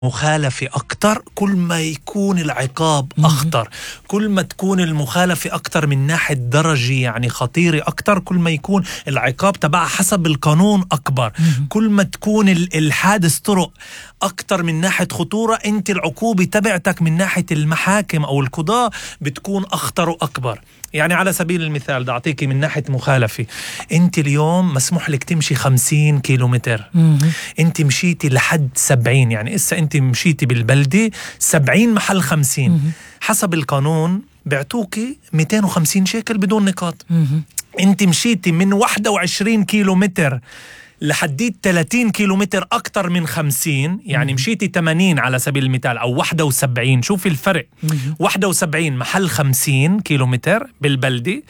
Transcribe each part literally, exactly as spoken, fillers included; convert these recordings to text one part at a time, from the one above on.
مخالفة أكتر كل ما يكون العقاب أخطر، كل ما تكون المخالفة أكتر من ناحية درجة يعني خطيرة أكتر، كل ما يكون العقاب تبع حسب القانون أكبر، كل ما تكون الحادث طرق أكتر من ناحية خطورة، أنت العقوبة تبعتك من ناحية المحاكم أو القضاء بتكون أخطر وأكبر. يعني على سبيل المثال دا أعطيكي من ناحية مخالفة، أنت اليوم مسموح لك تمشي خمسين كيلومتر، أنت مشيتي لحد سبعين، يعني إسا أنت مشيتي بالبلدة سبعين محل خمسين، حسب القانون بيعطوكي مئتين وخمسين شيكل بدون نقاط. أنت مشيتي من واحد وعشرين كيلومتر لحديت ثلاثين كيلومتر أكتر من خمسين، يعني مشيتي ثمانين على سبيل المثال أو واحد وسبعين، شوفي الفرق، واحد وسبعين محل خمسين كيلومتر بالبلدة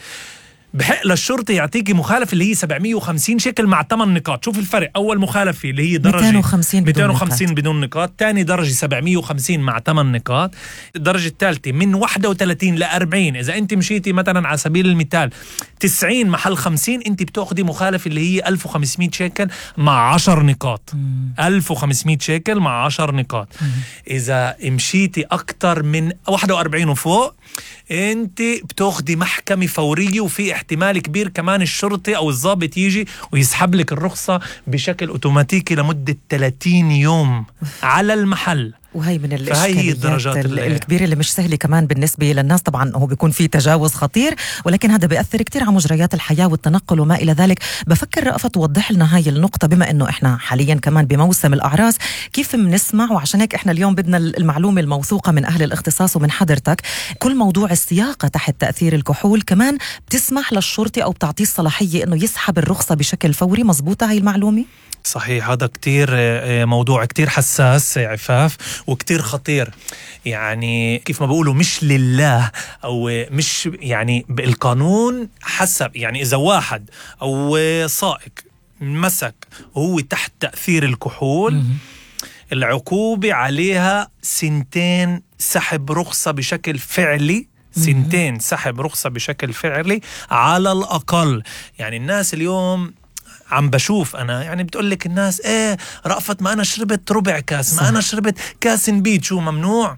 بحق للشرطة يعطيكي مخالفة اللي هي سبعمية وخمسين شكل مع ثمان نقاط. شوف الفرق، أول مخالفة اللي هي درجة مئتين وخمسين بدون, مئتين وخمسين بدون نقاط، تاني درجة سبعمية وخمسين مع ثمان نقاط، الدرجة الثالثة من واحد وثلاثين ل أربعين. إذا أنت مشيتي مثلا على سبيل المثال تسعين محل خمسين، أنت بتأخذي مخالفة اللي هي ألف وخمسمية شكل مع عشر نقاط. مم. ألف وخمسمية شكل مع عشر نقاط. مم. إذا مشيتي أكتر من واحد وأربعين وفوق، أنت بتأخذي محكمة فورية، وفي احتمال كبير كمان الشرطي أو الضابط يجي ويسحب لك الرخصة بشكل أوتوماتيكي لمدة ثلاثين يوم على المحل. وهي من الإشكاليات الكبيرة اللي مش سهلة كمان بالنسبة للناس. طبعا هو بيكون فيه تجاوز خطير، ولكن هذا بيأثر كتير على مجريات الحياة والتنقل وما إلى ذلك. بفكر رأفت توضح لنا هاي النقطة، بما أنه إحنا حاليا كمان بموسم الأعراس، كيف بنسمع، وعشان هيك إحنا اليوم بدنا المعلومة الموثوقة من أهل الاختصاص ومن حضرتك، كل موضوع السياقة تحت تأثير الكحول كمان بتسمح للشرطي أو بتعطيه الصلاحية أنه يسحب الرخصة بشكل فوري. مظبوطة هاي المعلومة؟ صحيح، هذا كتير موضوع كتير حساس عفاف وكتير خطير. يعني كيف ما بقولوا مش لله أو مش يعني بالقانون حسب، يعني إذا واحد أو سائق مسك وهو تحت تأثير الكحول، العقوبة عليها سنتين سحب رخصة بشكل فعلي، سنتين سحب رخصة بشكل فعلي على الأقل. يعني الناس اليوم عم بشوف أنا، يعني بتقولك الناس إيه رأفت ما أنا شربت ربع كاس، ما أنا شربت كاس نبيت، شو ممنوع؟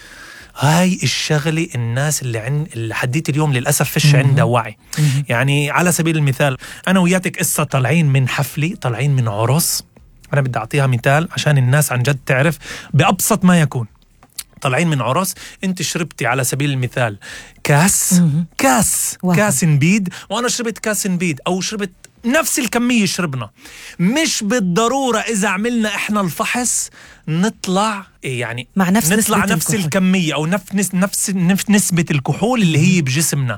هاي الشغلة الناس اللي عند اللي حديت اليوم للأسف فيش عندها وعي. يعني على سبيل المثال أنا وياتك قصة طالعين من حفلة، طالعين من عرس، أنا بدي أعطيها مثال عشان الناس عن جد تعرف بأبسط ما يكون. طالعين من عرس، انت شربتي على سبيل المثال كاس كاس واحد. كاس نبيد، وانا شربت كاس نبيد او شربت نفس الكمية شربنا. مش بالضرورة إذا عملنا إحنا الفحص نطلع يعني مع نفس نطلع نفس الكحول. الكمية أو نفس نفس نفس نسبة الكحول اللي هي بجسمنا.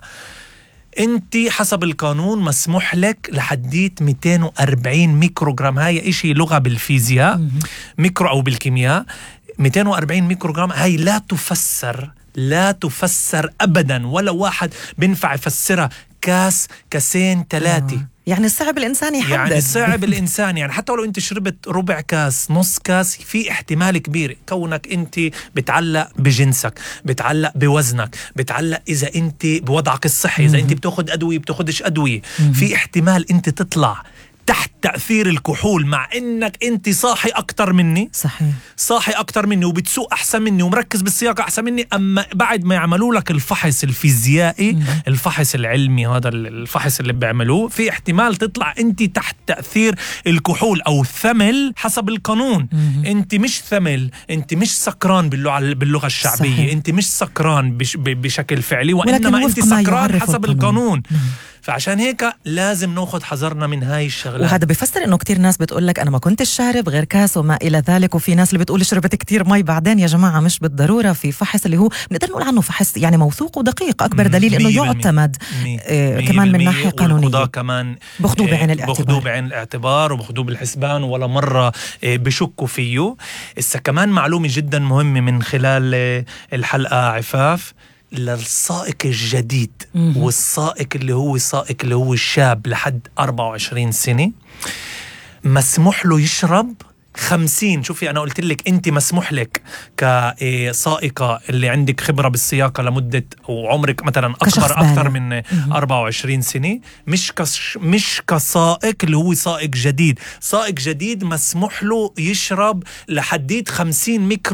أنت حسب القانون مسموح لك لحديت مئتين وأربعين ميكروغرام. هاي إشي لغة بالفيزياء ميكرو أو بالكيمياء. مئتين وأربعين ميكروغرام هاي لا تفسر لا تفسر أبدا، ولا واحد بينفع يفسرها كاس كاسين ثلاثة. آه. يعني صعب الإنسان يحدد، يعني صعب الإنسان يعني حتى لو أنت شربت ربع كاس نص كاس، في احتمال كبير كونك أنت بتعلق بجنسك، بتعلق بوزنك، بتعلق إذا أنت بوضعك الصحي، إذا أنت بتاخد أدوية بتاخدش أدوية، في احتمال أنت تطلع تحت تأثير الكحول مع إنك أنت صاحي أكتر مني. صحيح، صاحي أكتر مني وبتسوق أحسن مني ومركز بالسياقة أحسن مني، أما بعد ما يعملوا لك الفحص الفيزيائي مم. الفحص العلمي، هذا الفحص اللي بيعملوه، في احتمال تطلع أنت تحت تأثير الكحول أو الثمل حسب القانون. مم. أنت مش ثمل، أنت مش سكران باللغة, باللغة الشعبية. صحيح. أنت مش سكران بش بشكل فعلي، وإنما أنت سكران حسب القانون, القانون. فعشان هيك لازم ناخد حذرنا من هاي الشغلات. وهذا بيفسر انه كتير ناس بتقول لك انا ما كنت شارب غير كاس وما الى ذلك، وفي ناس اللي بتقول شربت كتير مي. بعدين يا جماعه مش بالضروره، في فحص اللي هو بنقدر نقول عنه فحص يعني موثوق ودقيق، اكبر دليل انه يعتمد آه كمان من ناحيه قانونيه. والقضاء كمان بخدوه بعين الاعتبار بخدوه بعين الاعتبار وبخدوه بالحسبان، ولا مره آه بشكوا فيه. إسا كمان معلومه جدا مهمه من خلال آه الحلقه عفاف، للسائق الجديد مم. والسائق اللي هو سائق اللي هو الشاب لحد أربعة وعشرين سنة مسموح له يشرب خمسين. شوفي أنا قلت لك أنت مسموح لك كسائقة اللي عندك خبرة بالسياقة لمدة وعمرك مثلا أكبر أكثر من أربعة وعشرين سنة، مش كش مش كسائق اللي هو سائق جديد. سائق جديد مسموح له يشرب لحديد خمسين ميكرو